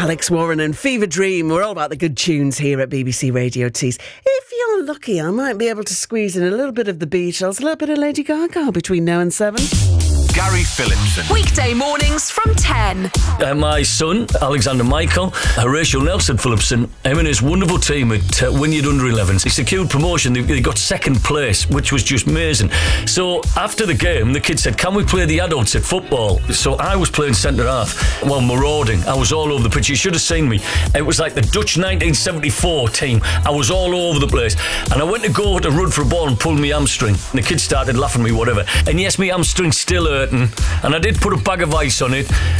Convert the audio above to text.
Alex Warren and Fever Dream. We're all about the good tunes here at BBC Radio Tees. If you're lucky, I might be able to squeeze in a little bit of the Beatles, a little bit of Lady Gaga between now and 7. Gary Phillipson. Weekday mornings from 10. My son, Alexander Michael, Horatio Nelson Phillipson, him and his wonderful team at Wynyard Under-11s, they secured promotion. They got second place, which was just amazing. So after the game, the kids said, can we play the adults at football? So I was playing centre-half, marauding. I was all over the pitch. You should have seen me. It was like the Dutch 1974 team. I was all over the place. And I went to go to run for a ball and pulled my hamstring. And the kids started laughing at me, whatever. And yes, my hamstring's still hurting. And I did put a bag of ice on it.